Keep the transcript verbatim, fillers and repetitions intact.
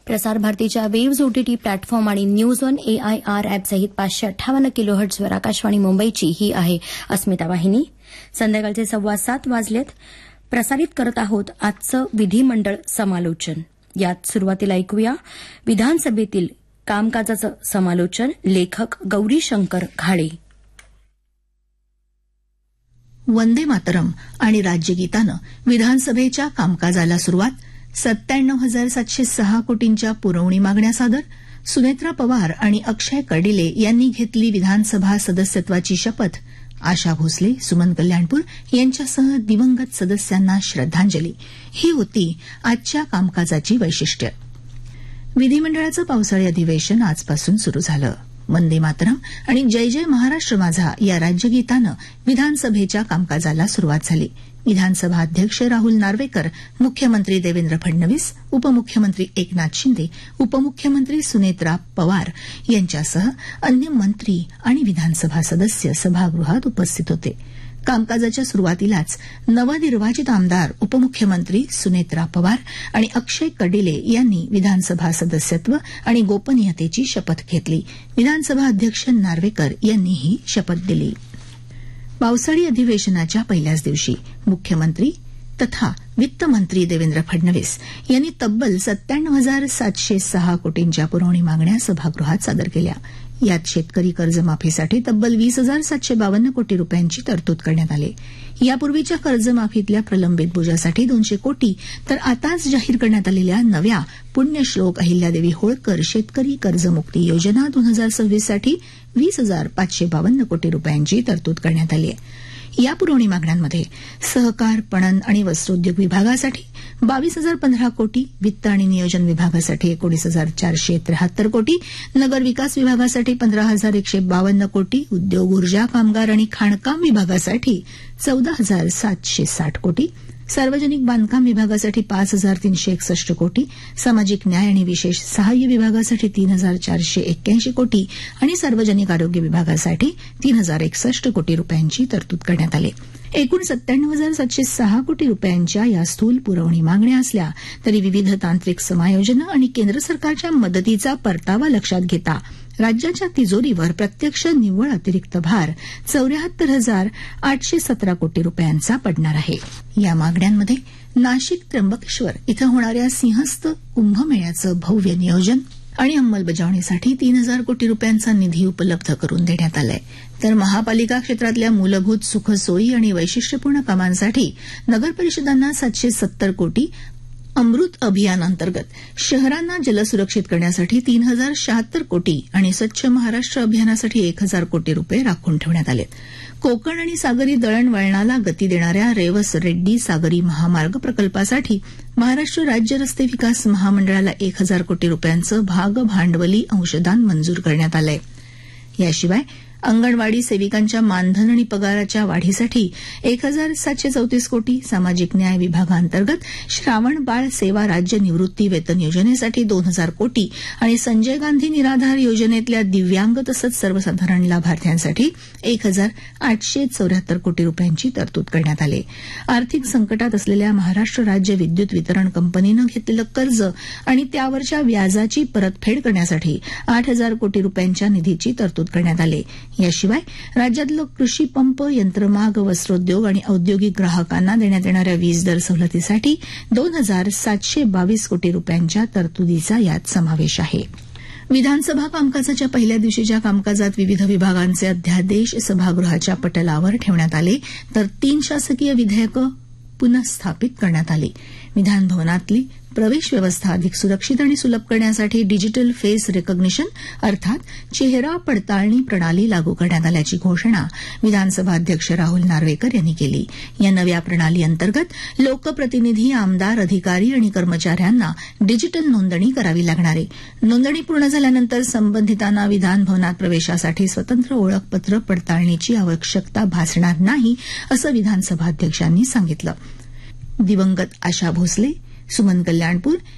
प्रसार भारतीच्या waves OTT platform आणि न्यूज ऑन एआयआर अॅपसहित पाचशे अठ्ठावन्न किलोहर्ट्झवर आकाशवाणी मुंबईची ही आहे अस्मिता वाहिनी. संध्याकाळचे सव्वा सात वाजलेत. प्रसारित करत आहोत आजचं विधिमंडळ समालोचन. यात सुरुवातीला ऐकूया विधानसभेतील कामकाजाचं समालोचन. लेखक गौरीशंकर घाळे. वंदे मातरम आणि राज्यगीतानं विधानसभेच्या कामकाजाला सुरुवात. सत्त्याण्णव हजार सातशे सहा कोटींच्या पुरवणी मागण्या सादर. सुनेत्रा पवार आणि अक्षय कर्डिले यांनी घेतली विधानसभा सदस्यत्वाची शपथ. आशा भोसले, सुमन कल्याणपूर यांच्यासह दिवंगत सदस्यांना श्रद्धांजली. ही होती आजच्या कामकाजाची वैशिष्ट्य. विधिमंडळाचं पावसाळी अधिवेशन आजपासून सुरू झालं. वंदे मातरम आणि जय जय महाराष्ट्र माझा या राज्यगीतानं विधानसभेच्या कामकाजाला सुरुवात झाली. विधानसभा अध्यक्ष राहुल नार्वेकर, मुख्यमंत्री देवेंद्र फडणवीस, उपमुख्यमंत्री एकनाथ शिंदे, उपमुख्यमंत्री सुनेत्रा पवार यांच्यासह अन्य मंत्री आणि विधानसभा सदस्य सभागृहात उपस्थित होते. कामकाजाच्या सुरुवातीलाच नवनिर्वाचित आमदार उपमुख्यमंत्री सुनेत्रा पवार आणि अक्षय कर्डिले यांनी विधानसभा सदस्यत्व आणि गोपनीयतेची शपथ घेतली. विधानसभा अध्यक्ष नार्वेकर यांनी ही शपथ दिली. पावसाळी अधिवेशनाच्या पहिल्याच दिवशी मुख्यमंत्री तथा वित्तमंत्री देवेंद्र फडणवीस यांनी तब्बल सत्त्याण्णव हजार सातशे सहा कोटींच्या पुरवणी मागण्या सभागृहात सादर केल्या. यात शेतकरी कर्जमाफीसाठी तब्बल वीस हजार सातशे बावन्न कोटी रुपयांची तरतूद करण्यात आली. यापूर्वीच्या कर्जमाफीतल्या प्रलंबित बोजासाठी दोनशे कोटी तर आताच जाहीर करण्यात आलेल्या नव्या पुण्यश्लोक अहिल्यादेवी होळकर शेतकरी कर्जमुक्ती योजना दोन हजार सव्वीससाठी वीस हजार पाचशे बावन्न कोटी रुपयांची तरतूद करण्यात आली आहे. या पुरवणी मागण्यांमध्ये सहकार, पणन आणि वस्त्रोद्योग विभागासाठी बावीस हजार पंधरा कोटी, वित्त आणि नियोजन विभागासाठी एकोणीस हजार चारशे त्र्याहत्तर कोटी, नगर विकास विभागासाठी पंधरा हजार एकशे बावन्न कोटी, उद्योग, ऊर्जा, कामगार आणि खाणकाम विभागासाठी चौदा हजार सातशे साठ कोटी, सार्वजनिक बांधकाम विभागासाठी पाच हजार तीनशे एकसष्ट कोटी, सामाजिक न्याय आणि विशेष सहाय्य विभागासाठी तीन हजार चारशे एक्क्याऐंशी कोटी आणि सार्वजनिक आरोग्य विभागासाठी तीन हजार एकसष्ट कोटी रुपयांची तरतूद करण्यात आली. एकूण सत्त्याण्णव हजार सातशे सहा कोटी रुपयांच्या या स्थूल पुरवणी मागण्या असल्या तरी विविध तांत्रिक समायोजनं आणि केंद्र सरकारच्या मदतीचा परतावा लक्षात घेता राज्याच्या तिजोरीवर प्रत्यक्ष निव्वळ अतिरिक्त भार चौऱ्याहत्तर हजार आठशे सतरा कोटी रुपयांचा पडणार आहे. या मागण्यांमध्ये नाशिक त्र्यंबकेश्वर इथं होणाऱ्या सिंहस्थ कुंभमेळ्याचं भव्य नियोजन आणि अंमलबजावणीसाठी तीन हजार कोटी रुपयांचा निधी उपलब्ध करून देण्यात आलाय. तर महापालिका क्षेत्रातल्या मूलभूत सुखसोयी आणि वैशिष्ट्यपूर्ण कामांसाठी नगरपरिषदांना सातशे सत्तर कोटी, अमृत अभियानांतर्गत शहरांना जलसुरक्षित करण्यासाठी तीन हजार शहात्तर कोटी आणि स्वच्छ महाराष्ट्र अभियानासाठी एक हजार कोटी रुपये राखून ठेवण्यात आलेत. कोकण आणि सागरी दळणवळणाला गती देणाऱ्या रेवस रेड्डी सागरी महामार्ग प्रकल्पासाठी महाराष्ट्र राज्य रस्ते विकास महामंडळाला एक हजार कोटी रुपयांचं भाग भांडवली अंशदान मंजूर करण्यात आलंय. याशिवाय अंगणवाडी सेविकांच्या मानधन आणि पगाराच्या वाढीसाठी एक हजार सातशे चौतीस कोटी, सामाजिक न्याय विभागांतर्गत श्रावण बाळ सेवा राज्य निवृत्ती वेतन योजनेसाठी दोन हजार कोटी आणि संजय गांधी निराधार योजनेतल्या दिव्यांग तसंच सर्वसाधारण लाभार्थ्यांसाठी एक हजार आठशे चौऱ्याहत्तर कोटी रुपयांची तरतूद करण्यात आली. आर्थिक संकटात असलेल्या महाराष्ट्र राज्य विद्युत वितरण कंपनीनं घेतलेलं कर्ज आणि त्यावरच्या व्याजाची परतफेड करण्यासाठी आठ हजार कोटी रुपयांच्या निधीची तरतूद करण्यात आली. याशिवाय राज्यातलं कृषी पंप, यंत्रमाग, वस्त्रोद्योग आणि औद्योगिक ग्राहकांना देण्यात येणाऱ्या वीज दर सवलतीसाठी दोन हजार सातशे बावीस कोटी रुपयांच्या तरतुदीचा यात समावेश आहे. विधानसभा कामकाजाच्या पहिल्या दिवशीच्या कामकाजात विविध विभागांचे अध्यादेश सभागृहाच्या पटलावर ठेवण्यात आले तर तीन शासकीय विधेयकं पुनःस्थापित करण्यात आली. विधानभवनातली प्रवेश व्यवस्था अधिक सुरक्षित आणि सुलभ करण्यासाठी डिजिटल फेस रिकॉग्निशन अर्थात चेहरा पडताळणी प्रणाली लागू करण्यात आल्याची घोषणा विधानसभा अध्यक्ष राहुल नार्वेकर यांनी केली. या नव्या प्रणाली अंतर्गत लोकप्रतिनिधी, आमदार, अधिकारी आणि कर्मचाऱ्यांना डिजिटल नोंदणी करावी लागणार आहे. नोंदणी पूर्ण झाल्यानंतर संबंधितांना विधानभवनात प्रवेशासाठी स्वतंत्र ओळखपत्र पडताळणीची आवश्यकता भासणार नाही असं विधानसभा अध्यक्षांनी सांगितलं. दिवंगत आशा भोसले, सुमन कल्याणपूर